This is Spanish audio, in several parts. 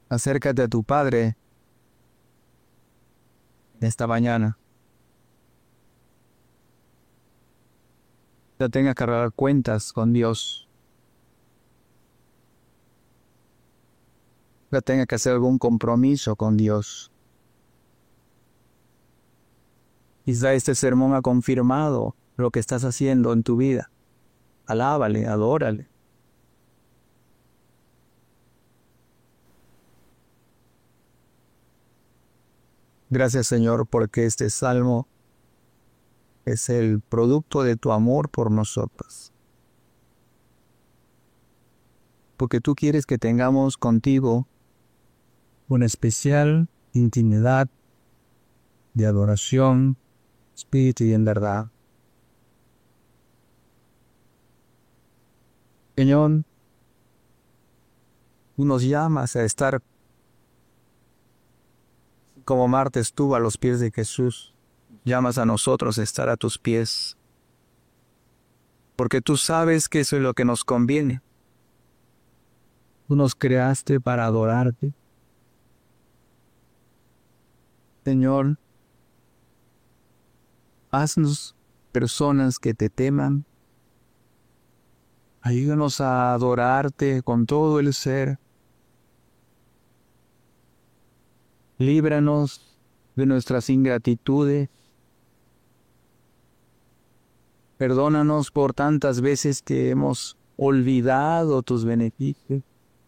Acércate a tu Padre esta mañana. Ya tengas que arreglar cuentas con Dios. Ya tengas que hacer algún compromiso con Dios. Quizá este sermón ha confirmado lo que estás haciendo en tu vida. Alábale, adórale. Gracias, Señor, porque este salmo es el producto de tu amor por nosotros. Porque tú quieres que tengamos contigo una especial intimidad de adoración, espíritu y en verdad. Señor, tú nos llamas a estar como Marta estuvo a los pies de Jesús. Llamas a nosotros a estar a tus pies. Porque tú sabes que eso es lo que nos conviene. Tú nos creaste para adorarte. Señor, haznos personas que te teman. Ayúdanos a adorarte con todo el ser. Líbranos de nuestras ingratitudes. Perdónanos por tantas veces que hemos olvidado tus beneficios.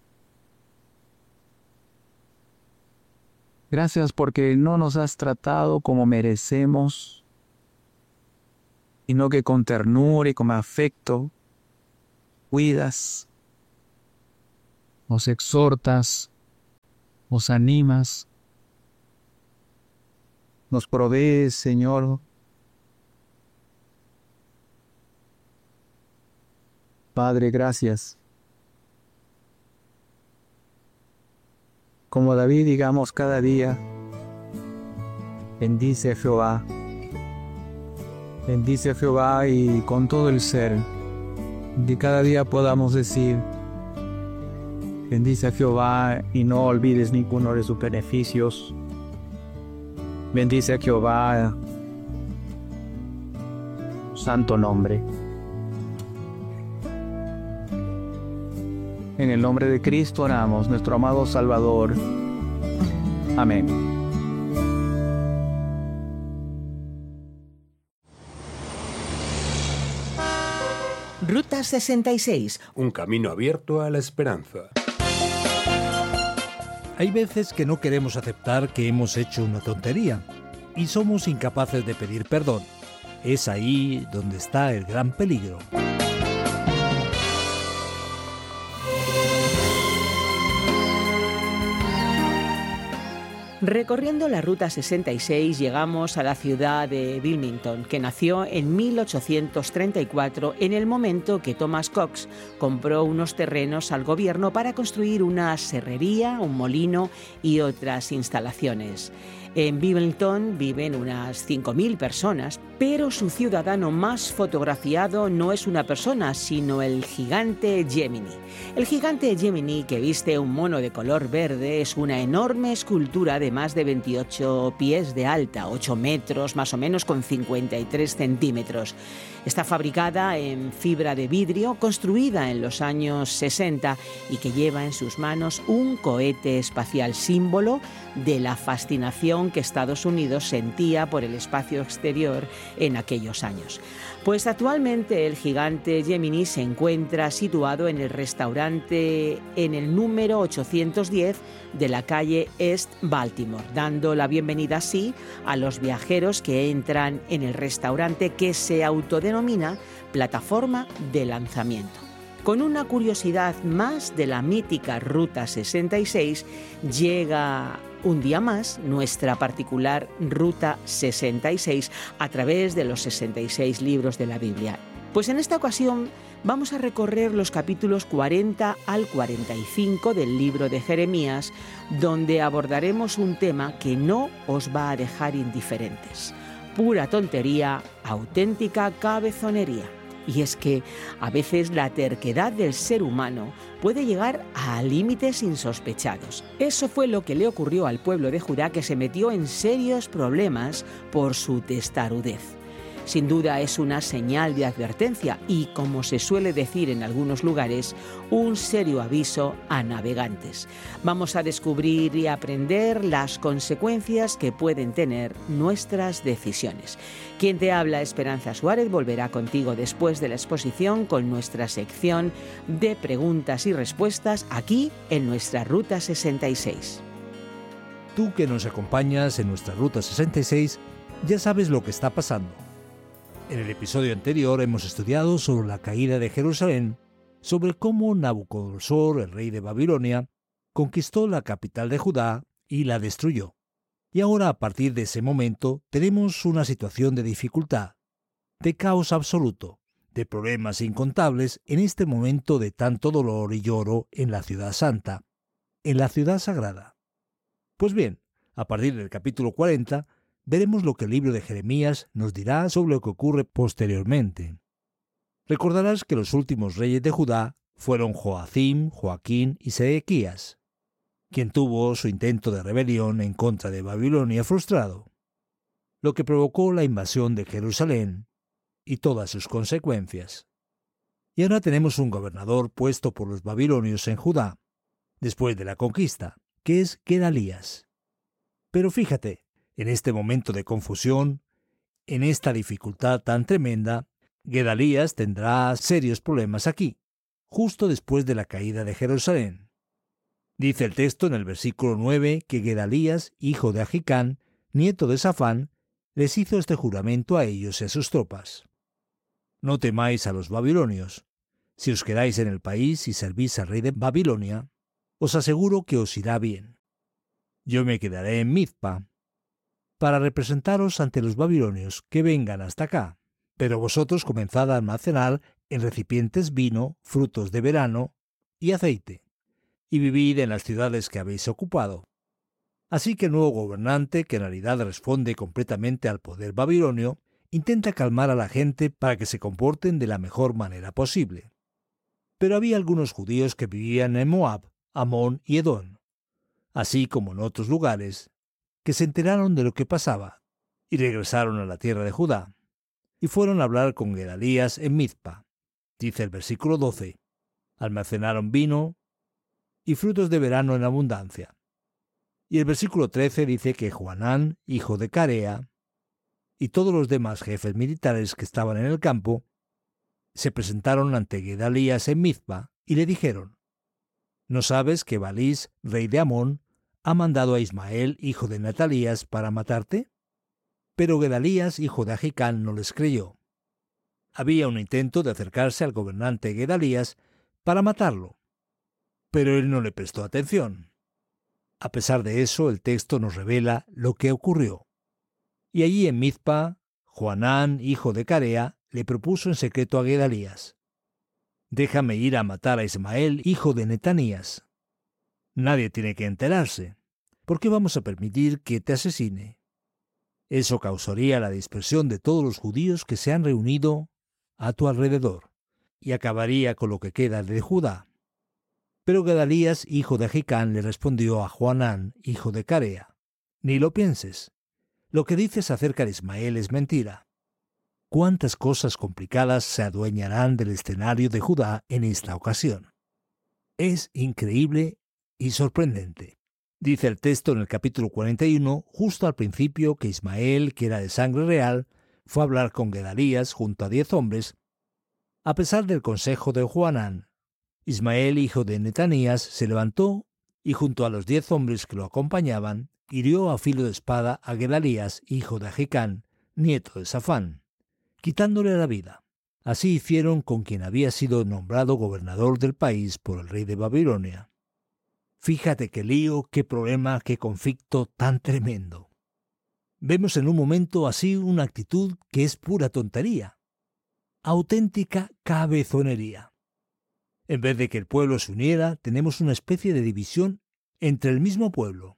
Gracias porque no nos has tratado como merecemos, sino que con ternura y con afecto cuidas, nos exhortas, nos animas, nos provees, Señor. Padre, gracias. Como David, digamos cada día, bendice a Jehová. Bendice a Jehová y con todo el ser. Que cada día podamos decir, bendice a Jehová y no olvides ninguno de sus beneficios. Bendice a Jehová, santo nombre. En el nombre de Cristo oramos, nuestro amado Salvador. Amén. Ruta 66. Un camino abierto a la esperanza. Hay veces que no queremos aceptar que hemos hecho una tontería y somos incapaces de pedir perdón. Es ahí donde está el gran peligro. Recorriendo la Ruta 66 llegamos a la ciudad de Wilmington, que nació en 1834 en el momento que Thomas Cox compró unos terrenos al gobierno para construir una serrería, un molino y otras instalaciones. En Wilmington viven unas 5.000 personas, pero su ciudadano más fotografiado no es una persona, sino el gigante Gemini. El gigante Gemini, que viste un mono de color verde, es una enorme escultura de más de 28 pies de alta, 8 metros más o menos con 53 centímetros. Está fabricada en fibra de vidrio, construida en los años 60 y que lleva en sus manos un cohete espacial, símbolo de la fascinación que Estados Unidos sentía por el espacio exterior en aquellos años. Pues actualmente el gigante Gemini se encuentra situado en el restaurante en el número 810 de la calle East Baltimore, dando la bienvenida así a los viajeros que entran en el restaurante, que se autodenomina plataforma de lanzamiento. Con una curiosidad más de la mítica Ruta 66, llega un día más nuestra particular Ruta 66 a través de los 66 libros de la Biblia. Pues en esta ocasión vamos a recorrer los capítulos 40 al 45 del libro de Jeremías, donde abordaremos un tema que no os va a dejar indiferentes. Pura tontería, auténtica cabezonería. Y es que a veces la terquedad del ser humano puede llegar a límites insospechados. Eso fue lo que le ocurrió al pueblo de Judá, que se metió en serios problemas por su testarudez. Sin duda es una señal de advertencia y, como se suele decir en algunos lugares, un serio aviso a navegantes. Vamos a descubrir y aprender las consecuencias que pueden tener nuestras decisiones. Quien te habla, Esperanza Suárez, volverá contigo después de la exposición con nuestra sección de preguntas y respuestas aquí en nuestra Ruta 66. Tú que nos acompañas en nuestra Ruta 66, ya sabes lo que está pasando. En el episodio anterior hemos estudiado sobre la caída de Jerusalén, sobre cómo Nabucodonosor, el rey de Babilonia, conquistó la capital de Judá y la destruyó. Y ahora, a partir de ese momento, tenemos una situación de dificultad, de caos absoluto, de problemas incontables en este momento de tanto dolor y lloro en la ciudad santa, en la ciudad sagrada. Pues bien, a partir del capítulo 40, veremos lo que el libro de Jeremías nos dirá sobre lo que ocurre posteriormente. Recordarás que los últimos reyes de Judá fueron Joacim, Joaquín y Sedequías, quien tuvo su intento de rebelión en contra de Babilonia frustrado, lo que provocó la invasión de Jerusalén y todas sus consecuencias. Y ahora tenemos un gobernador puesto por los babilonios en Judá, después de la conquista, que es Gedalías. Pero fíjate, en este momento de confusión, en esta dificultad tan tremenda, Gedalías tendrá serios problemas aquí, justo después de la caída de Jerusalén. Dice el texto en el versículo 9 que Gedalías, hijo de Ahicán, nieto de Safán, les hizo este juramento a ellos y a sus tropas. No temáis a los babilonios. Si os quedáis en el país y servís al rey de Babilonia, os aseguro que os irá bien. Yo me quedaré en Mizpa, para representaros ante los babilonios que vengan hasta acá. Pero vosotros comenzad a almacenar en recipientes vino, frutos de verano y aceite, y vivid en las ciudades que habéis ocupado. Así que el nuevo gobernante, que en realidad responde completamente al poder babilonio, intenta calmar a la gente para que se comporten de la mejor manera posible. Pero había algunos judíos que vivían en Moab, Amón y Edom, así como en otros lugares, que se enteraron de lo que pasaba, y regresaron a la tierra de Judá, y fueron a hablar con Gedalías en Mizpa. Dice el versículo 12, almacenaron vino y frutos de verano en abundancia. Y el versículo 13 dice que Joanán, hijo de Carea, y todos los demás jefes militares que estaban en el campo, se presentaron ante Gedalías en Mizpa, y le dijeron, ¿no sabes que Balís, rey de Amón, ha mandado a Ismael, hijo de Natalías, para matarte? Pero Gedalías, hijo de Ahicán, no les creyó. Había un intento de acercarse al gobernante Gedalías para matarlo, pero él no le prestó atención. A pesar de eso, el texto nos revela lo que ocurrió. Y allí en Mizpa, Joanán, hijo de Carea, le propuso en secreto a Gedalías, «Déjame ir a matar a Ismael, hijo de Netanías. Nadie tiene que enterarse. ¿Por qué vamos a permitir que te asesine? Eso causaría la dispersión de todos los judíos que se han reunido a tu alrededor, y acabaría con lo que queda de Judá». Pero Gedalías, hijo de Ahicán, le respondió a Joanán, hijo de Carea, «Ni lo pienses. Lo que dices acerca de Ismael es mentira. ¿Cuántas cosas complicadas se adueñarán del escenario de Judá en esta ocasión?» Es increíble y sorprendente. Dice el texto en el capítulo 41, justo al principio, que Ismael, que era de sangre real, fue a hablar con Gedalías junto a 10 hombres. A pesar del consejo de Joanán, Ismael, hijo de Netanías, se levantó y junto a los 10 hombres que lo acompañaban, hirió a filo de espada a Gedalías, hijo de Ahicán, nieto de Safán, quitándole la vida. Así hicieron con quien había sido nombrado gobernador del país por el rey de Babilonia. Fíjate qué lío, qué problema, qué conflicto tan tremendo. Vemos en un momento así una actitud que es pura tontería, auténtica cabezonería. En vez de que el pueblo se uniera, tenemos una especie de división entre el mismo pueblo.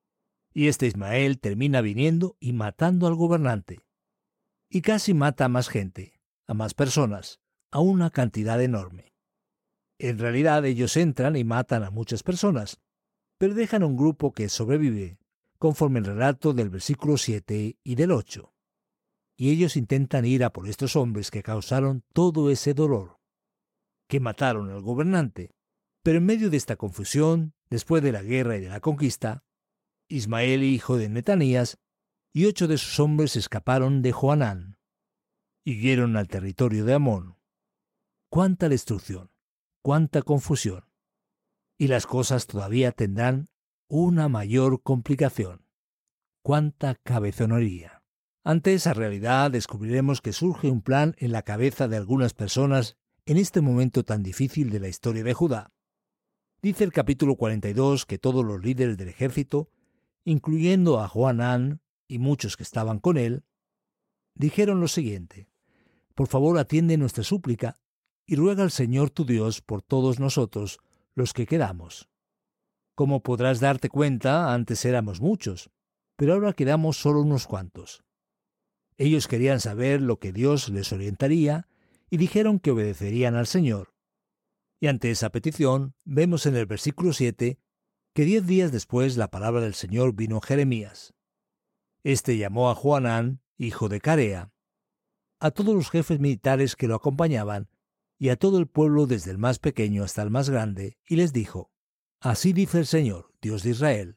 Y este Ismael termina viniendo y matando al gobernante. Y casi mata a más gente, a más personas, a una cantidad enorme. En realidad ellos entran y matan a muchas personas, pero dejan un grupo que sobrevive, conforme el relato del versículo 7 y del 8. Y ellos intentan ir a por estos hombres que causaron todo ese dolor, que mataron al gobernante. Pero en medio de esta confusión, después de la guerra y de la conquista, Ismael, hijo de Netanías, y 8 de sus hombres escaparon de Joanán y huyeron al territorio de Amón. ¡Cuánta destrucción! ¡Cuánta confusión! Y las cosas todavía tendrán una mayor complicación. ¡Cuánta cabezonería! Ante esa realidad descubriremos que surge un plan en la cabeza de algunas personas en este momento tan difícil de la historia de Judá. Dice el capítulo 42 que todos los líderes del ejército, incluyendo a Joanán y muchos que estaban con él, dijeron lo siguiente: por favor atiende nuestra súplica y ruega al Señor tu Dios por todos nosotros, los que quedamos. Como podrás darte cuenta, antes éramos muchos, pero ahora quedamos solo unos cuantos. Ellos querían saber lo que Dios les orientaría y dijeron que obedecerían al Señor. Y ante esa petición, vemos en el versículo 7 que 10 días después la palabra del Señor vino a Jeremías. Este llamó a Joanán, hijo de Carea, a todos los jefes militares que lo acompañaban y a todo el pueblo desde el más pequeño hasta el más grande, y les dijo: así dice el Señor, Dios de Israel,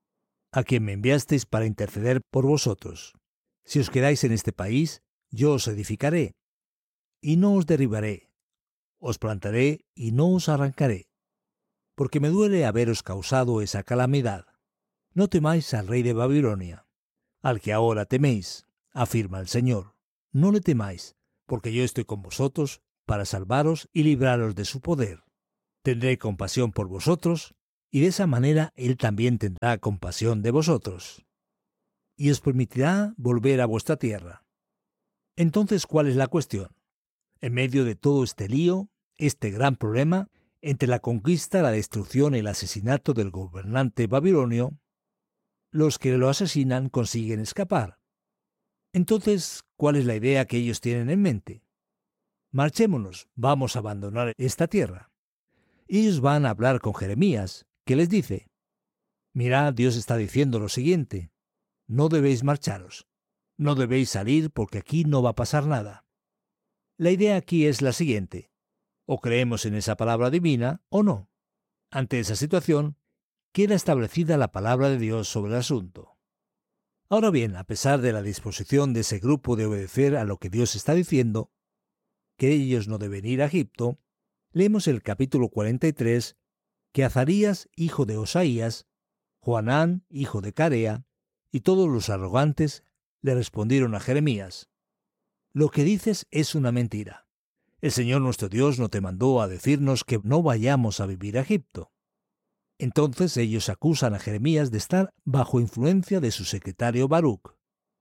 a quien me enviasteis para interceder por vosotros. Si os quedáis en este país, yo os edificaré, y no os derribaré. Os plantaré y no os arrancaré, porque me duele haberos causado esa calamidad. No temáis al rey de Babilonia, al que ahora teméis, afirma el Señor. No le temáis, porque yo estoy con vosotros para salvaros y libraros de su poder. Tendré compasión por vosotros, y de esa manera él también tendrá compasión de vosotros, y os permitirá volver a vuestra tierra. Entonces, ¿cuál es la cuestión? En medio de todo este lío, este gran problema, entre la conquista, la destrucción y el asesinato del gobernante babilonio, los que lo asesinan consiguen escapar. Entonces, ¿cuál es la idea que ellos tienen en mente? Marchémonos, vamos a abandonar esta tierra. Ellos van a hablar con Jeremías, que les dice: mirad, Dios está diciendo lo siguiente: no debéis marcharos, no debéis salir porque aquí no va a pasar nada. La idea aquí es la siguiente: o creemos en esa palabra divina o no. Ante esa situación, queda establecida la palabra de Dios sobre el asunto. Ahora bien, a pesar de la disposición de ese grupo de obedecer a lo que Dios está diciendo, que ellos no deben ir a Egipto, leemos el capítulo 43, que Azarías, hijo de Osaías, Joanán, hijo de Carea, y todos los arrogantes le respondieron a Jeremías: lo que dices es una mentira. El Señor nuestro Dios no te mandó a decirnos que no vayamos a vivir a Egipto. Entonces ellos acusan a Jeremías de estar bajo influencia de su secretario Baruc.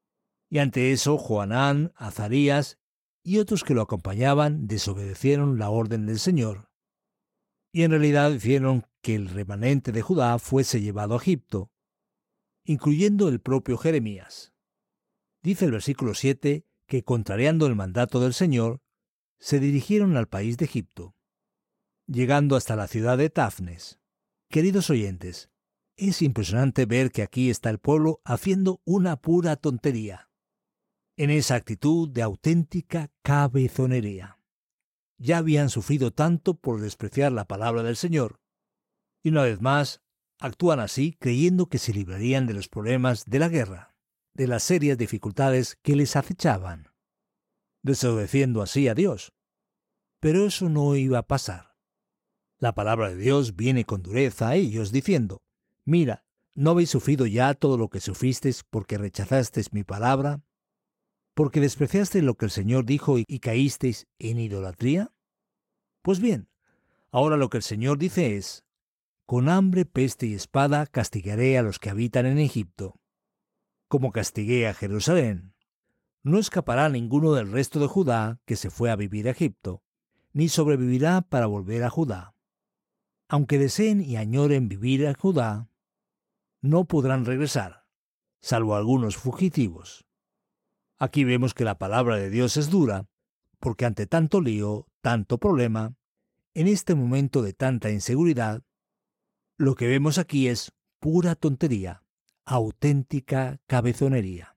Y ante eso, Joanán, Azarías y otros que lo acompañaban desobedecieron la orden del Señor. Y en realidad hicieron que el remanente de Judá fuese llevado a Egipto, incluyendo el propio Jeremías. Dice el versículo 7 que, contrariando el mandato del Señor, se dirigieron al país de Egipto, llegando hasta la ciudad de Tafnes. Queridos oyentes, es impresionante ver que aquí está el pueblo haciendo una pura tontería, en esa actitud de auténtica cabezonería. Ya habían sufrido tanto por despreciar la palabra del Señor, y una vez más actúan así creyendo que se librarían de los problemas de la guerra, de las serias dificultades que les acechaban, desobedeciendo así a Dios. Pero eso no iba a pasar. La palabra de Dios viene con dureza a ellos diciendo: mira, ¿no habéis sufrido ya todo lo que sufristeis porque rechazasteis mi palabra? ¿Porque despreciasteis lo que el Señor dijo y caísteis en idolatría? Pues bien, ahora lo que el Señor dice es: con hambre, peste y espada castigaré a los que habitan en Egipto, como castigué a Jerusalén. No escapará ninguno del resto de Judá que se fue a vivir a Egipto, ni sobrevivirá para volver a Judá. Aunque deseen y añoren vivir en Judá, no podrán regresar, salvo algunos fugitivos. Aquí vemos que la palabra de Dios es dura, porque ante tanto lío, tanto problema, en este momento de tanta inseguridad, lo que vemos aquí es pura tontería, auténtica cabezonería.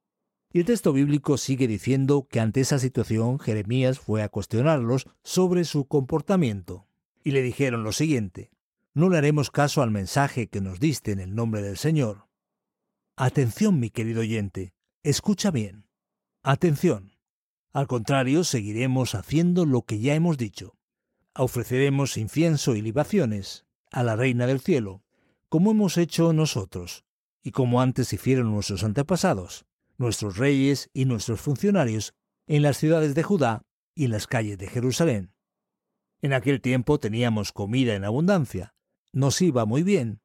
Y el texto bíblico sigue diciendo que ante esa situación Jeremías fue a cuestionarlos sobre su comportamiento. Y le dijeron lo siguiente: no le haremos caso al mensaje que nos diste en el nombre del Señor. Atención, mi querido oyente, escucha bien. Atención. Al contrario, seguiremos haciendo lo que ya hemos dicho. Ofreceremos incienso y libaciones a la Reina del Cielo, como hemos hecho nosotros, y como antes hicieron nuestros antepasados, nuestros reyes y nuestros funcionarios, en las ciudades de Judá y en las calles de Jerusalén. En aquel tiempo teníamos comida en abundancia, nos iba muy bien,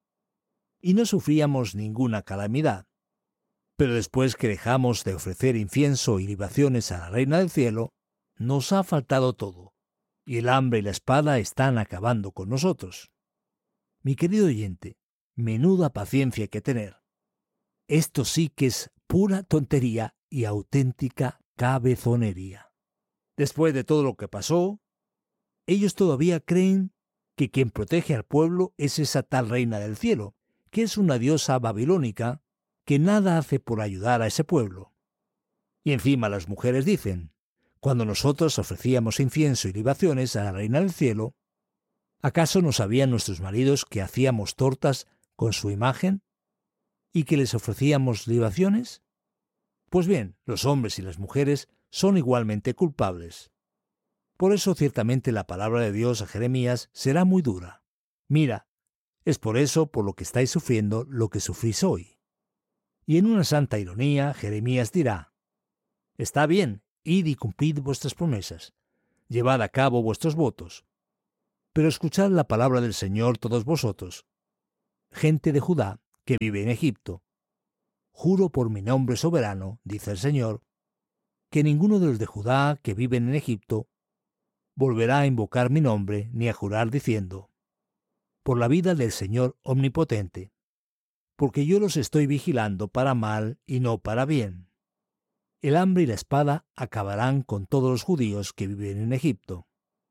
y no sufríamos ninguna calamidad. Pero después que dejamos de ofrecer incienso y libaciones a la Reina del Cielo, nos ha faltado todo, y el hambre y la espada están acabando con nosotros. Mi querido oyente, menuda paciencia hay que tener. Esto sí que es pura tontería y auténtica cabezonería. Después de todo lo que pasó, ellos todavía creen que quien protege al pueblo es esa tal Reina del Cielo, que es una diosa babilónica que nada hace por ayudar a ese pueblo. Y encima las mujeres dicen: cuando nosotros ofrecíamos incienso y libaciones a la Reina del Cielo, ¿acaso no sabían nuestros maridos que hacíamos tortas con su imagen y que les ofrecíamos libaciones? Pues bien, los hombres y las mujeres son igualmente culpables. Por eso ciertamente la palabra de Dios a Jeremías será muy dura. Mira, es por eso por lo que estáis sufriendo lo que sufrís hoy. Y en una santa ironía, Jeremías dirá: está bien, id y cumplid vuestras promesas, llevad a cabo vuestros votos. Pero escuchad la palabra del Señor todos vosotros, gente de Judá que vive en Egipto. Juro por mi nombre soberano, dice el Señor, que ninguno de los de Judá que viven en Egipto volverá a invocar mi nombre ni a jurar diciendo: por la vida del Señor omnipotente, porque yo los estoy vigilando para mal y no para bien. El hambre y la espada acabarán con todos los judíos que viven en Egipto.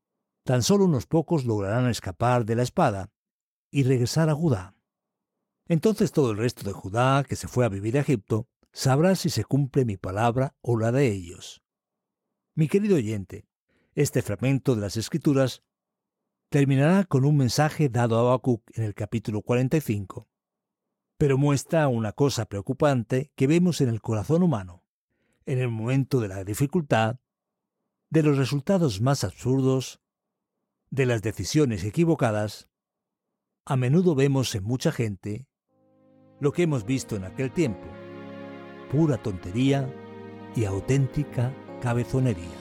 Tan solo unos pocos lograrán escapar de la espada y regresar a Judá. Entonces todo el resto de Judá que se fue a vivir a Egipto sabrá si se cumple mi palabra o la de ellos. Mi querido oyente, este fragmento de las Escrituras terminará con un mensaje dado a Habacuc en el capítulo 45, pero muestra una cosa preocupante que vemos en el corazón humano, en el momento de la dificultad, de los resultados más absurdos, de las decisiones equivocadas. A menudo vemos en mucha gente lo que hemos visto en aquel tiempo: pura tontería y auténtica cabezonería.